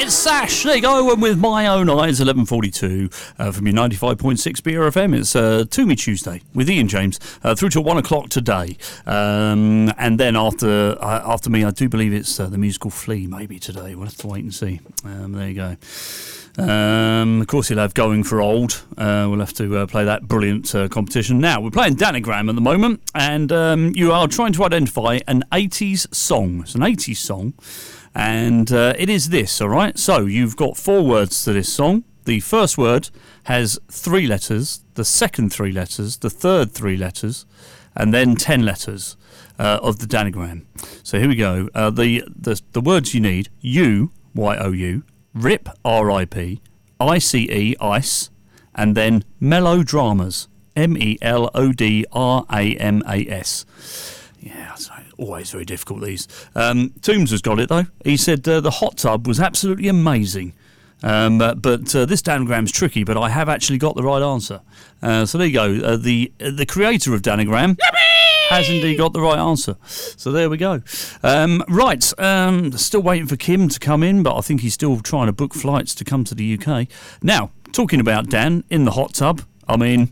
It's Sash. There you go. And with My Own Eyes, 11:42 from your 95.6 BRFM. It's To Me Tuesday with Ian James through to 1 o'clock today. And then after me, I do believe it's the musical Flea maybe today. We'll have to wait and see. There you go. Of course, you'll have Going for Old. We'll have to play that brilliant competition. Now, we're playing Danagram at the moment, and you are trying to identify an 80s song. It's an 80s song, and it is this, all right? So, you've got 4 words to this song. The first word has 3 letters, the second 3 letters, the third 3 letters, and then 10 letters of the Danagram. So, here we go. The words you need, you, Y-O-U, RIP, R-I-P, I-C-E, ICE, and then Melodramas, M-E-L-O-D-R-A-M-A-S. Yeah, so always very difficult, these. Toombs has got it, though. He said the hot tub was absolutely amazing. But this Danagram's tricky, but I have actually got the right answer. So there you go. The creator of Danagram has indeed got the right answer. So there we go. Right, still waiting for Kim to come in, but I think he's still trying to book flights to come to the UK. Now, talking about Dan in the hot tub, I mean,